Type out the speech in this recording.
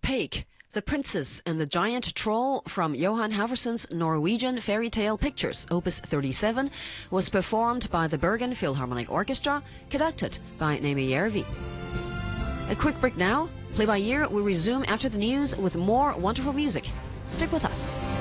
Peik, The Princess and the Giant Troll from Johan Halvorsen's Norwegian fairy tale pictures, Opus 37, was performed by the Bergen Philharmonic Orchestra, conducted by Naomi Järvi. A quick break now. Play by ear will resume after the news with more wonderful music. Stick with us.